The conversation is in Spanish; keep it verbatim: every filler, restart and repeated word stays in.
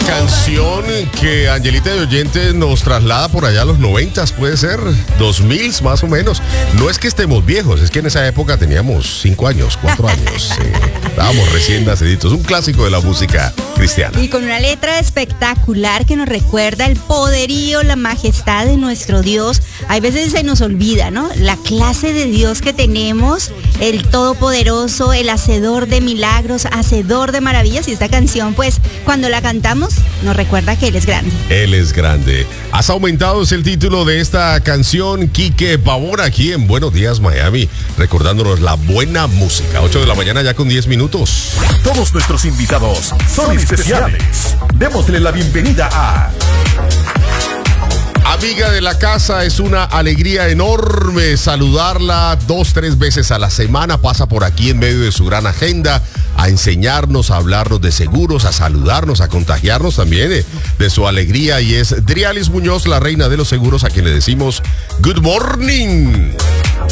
canción que Angelita de Oyentes nos traslada por allá a los noventas, puede ser, dos mil más o menos. No es que estemos viejos, es que en esa época teníamos cinco años, cuatro años. Eh, estábamos recién naciditos. Un clásico de la música cristiana. Y con una letra espectacular que nos recuerda el poderío, la majestad de nuestro Dios. Hay veces se nos olvida, ¿no? La clase de Dios que tenemos, el todopoderoso, el hacedor de milagros, hacedor de maravillas. Y esta canción, pues, cuando la cantamos, nos recuerda que Él es grande. Él es grande. Has aumentado es el título de esta canción, Quique Pavón, aquí en Buenos Días Miami, recordándonos la buena música. ocho de la mañana ya con diez minutos. Todos nuestros invitados son especiales. Démosle la bienvenida a... Amiga de la casa, es una alegría enorme saludarla dos, tres veces a la semana. Pasa por aquí en medio de su gran agenda a enseñarnos, a hablarnos de seguros, a saludarnos, a contagiarnos también de, de su alegría. Y es Drialis Muñoz, la reina de los seguros, a quien le decimos good morning.